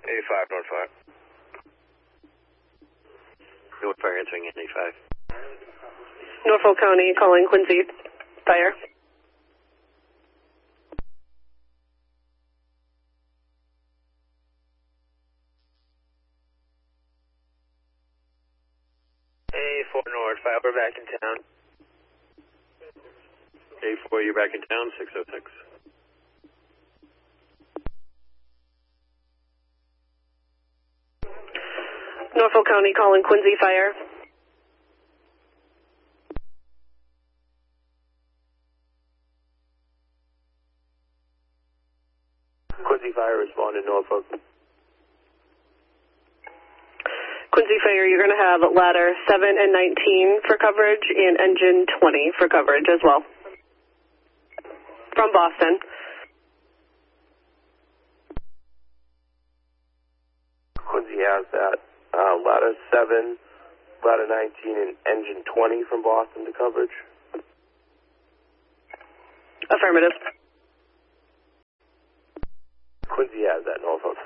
85, North Fire. North Fire answering 85. Norfolk County calling Quincy Fire. A4 North Fire, we're back in town. A4, you're back in town, 606. Norfolk County calling Quincy Fire. Quincy Fire responded, Norfolk. Quincy Fire, you're going to have ladder 7 and 19 for coverage and engine 20 for coverage as well. From Boston. Quincy has that. Ladder 7, ladder 19, and engine 20 from Boston to coverage. Affirmative. Quincy has that, Norfolk.